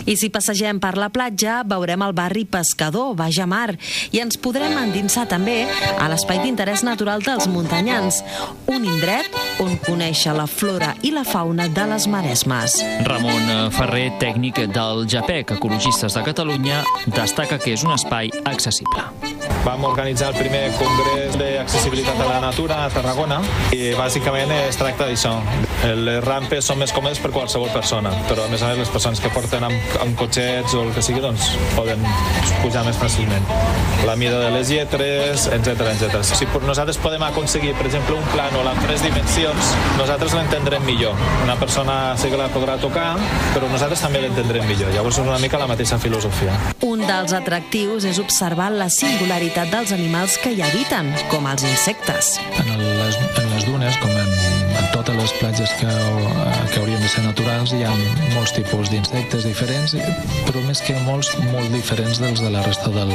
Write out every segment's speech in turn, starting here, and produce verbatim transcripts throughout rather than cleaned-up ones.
I si passegem per la platja, veurem el barri Pescador, Baix a Mar, i ens podrem endinsar també a l'espai d'interès natural dels muntanyans, un indret on conèixer la flora i la fauna de les Maresmes. Ramon Ferrer, tècnic del JAPEC, Ecologistes de Catalunya, destaca que és un espai accessible. Vam organitzar el primer congrés d'accessibilitat a la natura a Tarragona i bàsicament es tracta d'això. Les rampes són més còmodes per qualsevol persona, però a més a més les persones que porten amb, amb cotxets o el que sigui doncs poden pujar més fàcilment. La mida de les lletres, etcètera, etcètera. Si nosaltres podem aconseguir, per exemple, un plànol amb tres dimensions, nosaltres l'entendrem millor. Una persona sí que la podrà tocar, però nosaltres també l'entendrem millor. Llavors és una mica la mateixa filosofia. Un dels atractius és observar la singularitat dels animals que hi habiten, com els insectes. En les, en les dunes, com en, en totes les platges que, que haurien de ser naturals, hi ha molts tipus d'insectes diferents, però més que molts, molt diferents dels de la resta del,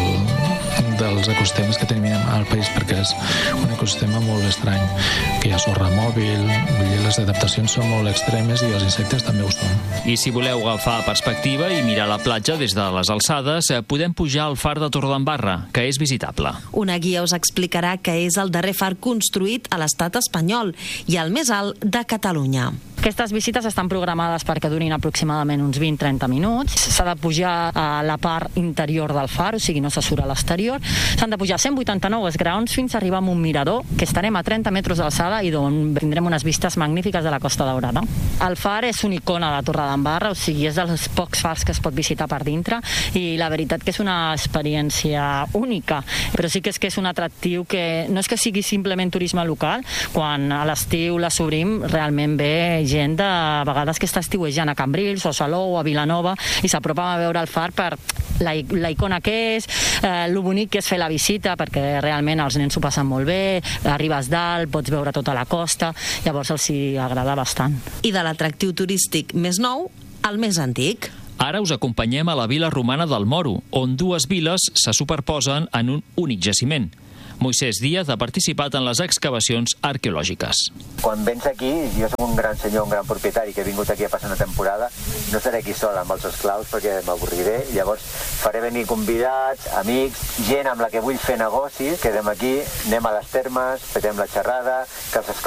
dels ecosistemes que tenim al país, perquè és un ecosistema molt estrany, que hi ha sorra mòbil, les adaptacions són molt extremes i els insectes també ho són. I si voleu agafar perspectiva i mirar la platja des de les alçades, podem pujar al far de Torredembarra, que és visitable. Una guia us explicarà que és el darrer far construït a l'estat espanyol i el més alt de Catalunya. Aquestes visites estan programades perquè durin aproximadament uns vint a trenta minuts. S'ha de pujar a la part interior del far, o sigui, no se surt a l'exterior. S'han de pujar cent vuitanta-nou esgraons fins a arribar a un mirador, que estarem a trenta metres d'alçada i d'on tindrem unes vistes magnífiques de la Costa Daurada. El far és una icona de Torredembarra, o sigui, és dels pocs fars que es pot visitar per dintre i la veritat que és una experiència única, però sí que és que és un atractiu que no és que sigui simplement turisme local, quan a l'estiu les obrim realment ve gent de a vegades que està estiuejant a Cambrils o a Salou o a Vilanova i s'apropen a veure el far per la, la icona que és, eh, lo bonic que és fer la visita, perquè realment els nens s'ho passen molt bé, arribes dalt, pots veure tota la costa, llavors els hi agrada bastant. I de l'atractiu turístic més nou al més antic. Ara us acompanyem a la vila romana del Moro, on dues viles se superposen en un únic jaciment. Moisès Díaz ha participat en les excavacions arqueològiques. Quan vens aquí, jo soc un gran senyor, un gran propietari que he vingut aquí a passar una temporada, no estaré aquí sol amb els esclaus perquè m'avorriré, llavors faré venir convidats, amics, gent amb la que vull fer negocis, quedem aquí, anem a les termes, petem la xerrada, que els esclaus